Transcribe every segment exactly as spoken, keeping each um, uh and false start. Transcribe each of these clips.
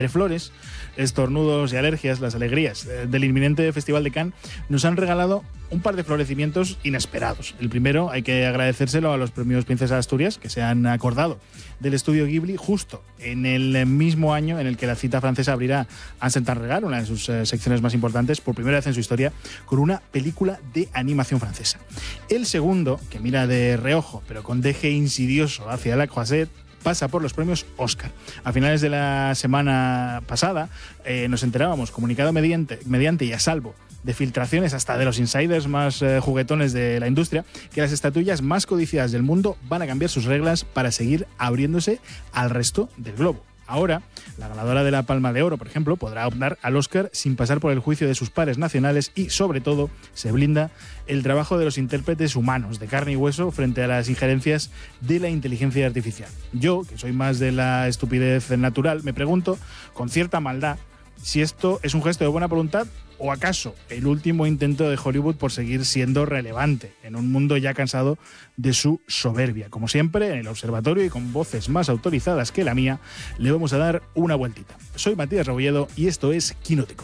flores, estornudos y alergias, las alegrías del inminente Festival de Cannes nos han regalado un par de florecimientos inesperados. El primero hay que agradecérselo a los premios Princesa de Asturias, que se han acordado del estudio Ghibli justo en el mismo año en el que la cita francesa abrirá Amsterdam Regard, una de sus eh, secciones más importantes, por primera vez en su historia, con una película de animación francesa. El segundo, que mira de reojo, pero con deje insidioso hacia la croisette, pasa por los premios Oscar. A finales de la semana pasada eh, nos enterábamos, comunicado mediante, mediante y a salvo de filtraciones hasta de los insiders más eh, juguetones de la industria, que las estatuillas más codiciadas del mundo van a cambiar sus reglas para seguir abriéndose al resto del globo. Ahora, la ganadora de la Palma de Oro, por ejemplo, podrá optar al Oscar sin pasar por el juicio de sus pares nacionales y, sobre todo, se blinda el trabajo de los intérpretes humanos, de carne y hueso, frente a las injerencias de la inteligencia artificial. Yo, que soy más de la estupidez natural, me pregunto, con cierta maldad, si esto es un gesto de buena voluntad o acaso el último intento de Hollywood por seguir siendo relevante en un mundo ya cansado de su soberbia. Como siempre, en el observatorio y con voces más autorizadas que la mía, le vamos a dar una vueltita. Soy Matías Rebolledo y esto es Quinótico.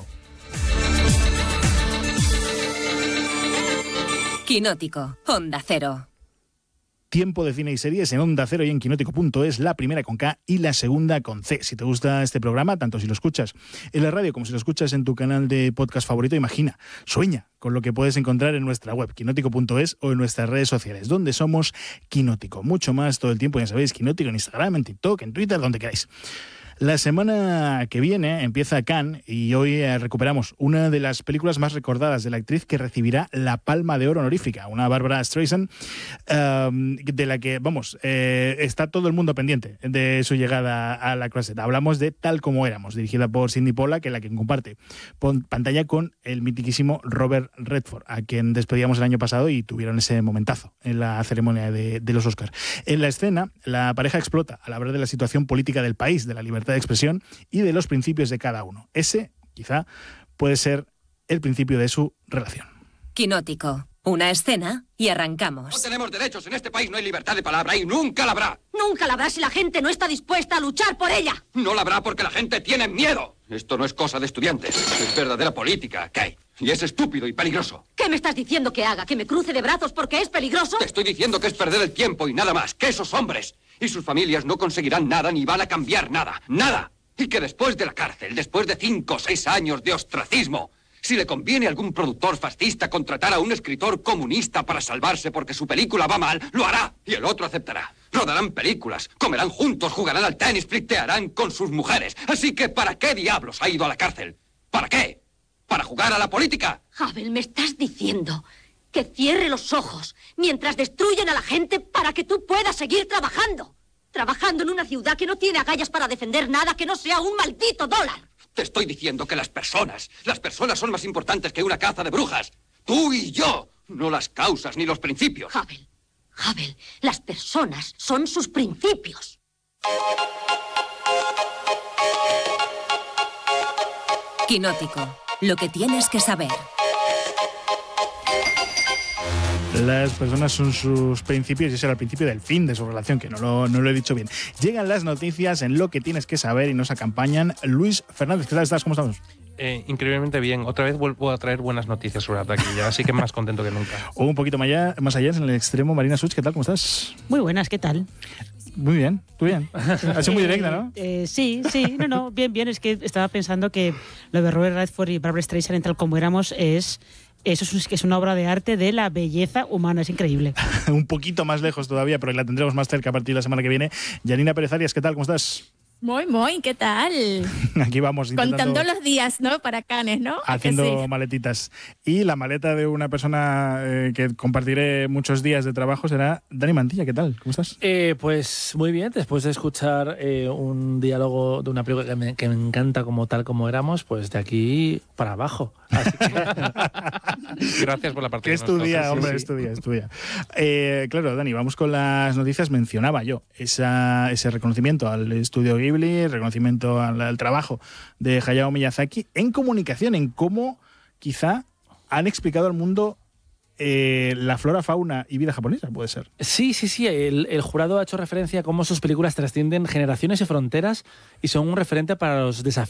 Quinótico, Onda Cero. Tiempo de cine y series en Onda Cero y en Quinótico punto es, la primera con K y la segunda con C. Si te gusta este programa, tanto si lo escuchas en la radio como si lo escuchas en tu canal de podcast favorito, imagina, sueña con lo que puedes encontrar en nuestra web, Quinótico punto es, o en nuestras redes sociales, donde somos Quinótico. Mucho más todo el tiempo, ya sabéis, Quinótico en Instagram, en TikTok, en Twitter, donde queráis. La semana que viene empieza Cannes y hoy recuperamos una de las películas más recordadas de la actriz que recibirá la Palma de Oro honorífica, una Barbra Streisand, um, de la que, vamos, eh, está todo el mundo pendiente de su llegada a la croisette. Hablamos de Tal como éramos, dirigida por Sydney Pollack, en la que comparte pantalla con el mitiquísimo Robert Redford, a quien despedíamos el año pasado y tuvieron ese momentazo en la ceremonia de, de los Oscars. En la escena, la pareja explota al hablar de la situación política del país, de la libertad de expresión y de los principios de cada uno. Ese, quizá, puede ser el principio de su relación. Quinótico, una escena y arrancamos. No tenemos derechos, en este país no hay libertad de palabra y nunca la habrá. Nunca la habrá si la gente no está dispuesta a luchar por ella. No la habrá porque la gente tiene miedo. Esto no es cosa de estudiantes, es verdadera política, Kay. Y es estúpido y peligroso. ¿Qué me estás diciendo que haga? ¿Que me cruce de brazos porque es peligroso? Te estoy diciendo que es perder el tiempo y nada más, que esos hombres y sus familias no conseguirán nada ni van a cambiar nada, nada. Y que después de la cárcel, después de cinco o seis años de ostracismo, si le conviene a algún productor fascista contratar a un escritor comunista para salvarse porque su película va mal, lo hará y el otro aceptará. Rodarán películas, comerán juntos, jugarán al tenis, flirtearán con sus mujeres. Así que, ¿para qué diablos ha ido a la cárcel? ¿Para qué? ¿Para jugar a la política? Abel, me estás diciendo que cierre los ojos mientras destruyen a la gente para que tú puedas seguir trabajando. Trabajando en una ciudad que no tiene agallas para defender nada que no sea un maldito dólar. Te estoy diciendo que las personas, las personas son más importantes que una caza de brujas. Tú y yo, no las causas ni los principios. Abel, Abel, las personas son sus principios. Quinótico, lo que tienes que saber. Las personas son sus principios y ese era el principio del fin de su relación, que no lo, no lo he dicho bien. Llegan las noticias en Lo que tienes que saber y nos acompañan Luis Fernández. ¿Qué tal estás? ¿Cómo estamos? Eh, increíblemente bien. Otra vez vuelvo a traer buenas noticias sobre la taquilla, así que más contento que nunca. O un poquito más allá, más allá en el extremo, Marina Such, ¿qué tal? ¿Cómo estás? Muy buenas, ¿qué tal? Muy bien, tú bien. Ha sido muy directa, ¿no? Eh, eh, sí, sí, no, no, bien, bien. Es que estaba pensando que lo de Robert Redford y Barbra Streisand en Tal como éramos es... Eso es, es una obra de arte de la belleza humana, es increíble. Un poquito más lejos todavía, pero la tendremos más cerca a partir de la semana que viene. Yanina Pérez Arias, ¿qué tal? ¿Cómo estás? Muy, muy, ¿qué tal? Aquí vamos contando los días, ¿no? Para Cannes, ¿no? Haciendo sí? maletitas. Y la maleta de una persona eh, que compartiré muchos días de trabajo será Dani Mantilla. ¿Qué tal? ¿Cómo estás? Eh, pues muy bien, después de escuchar eh, un diálogo de una película que me, que me encanta como Tal como éramos, pues de aquí para abajo. Así que... Gracias por la parte. Que estudia, sí, hombre, sí. estudia, estudia. Eh, claro, Dani, vamos con las noticias. Mencionaba yo esa, ese reconocimiento al estudio Ghibli, reconocimiento al, al trabajo de Hayao Miyazaki en comunicación, en cómo quizá han explicado al mundo eh, la flora, fauna y vida japonesa, puede ser. Sí, sí, sí. El, el jurado ha hecho referencia a cómo sus películas trascienden generaciones y fronteras y son un referente para los desafíos